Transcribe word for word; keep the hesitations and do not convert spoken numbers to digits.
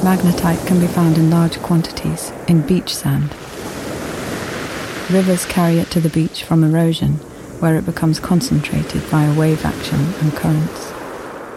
Magnetite can be found in large quantities in beach sand. Rivers carry it to the beach from erosion, where it becomes concentrated via wave action and currents.